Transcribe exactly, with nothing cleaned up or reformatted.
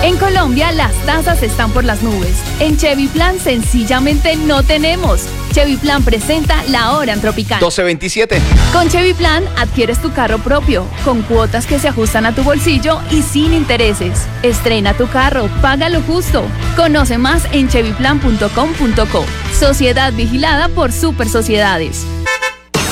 En Colombia las tasas están por las nubes. En Chevy Plan sencillamente no tenemos. Chevy Plan presenta la hora en Tropicana. doce veintisiete. Con Chevy Plan adquieres tu carro propio, con cuotas que se ajustan a tu bolsillo y sin intereses. Estrena tu carro, paga lo justo. Conoce más en chevy plan punto com punto co. Sociedad vigilada por Super Sociedades.